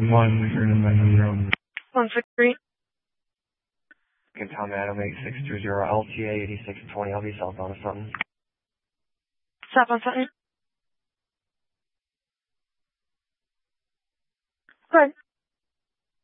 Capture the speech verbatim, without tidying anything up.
One, zero. One six three. Good Tom Adam, eight six two zero, L T A eighty-six twenty, I'll be southbound or something. Southbound something. Good.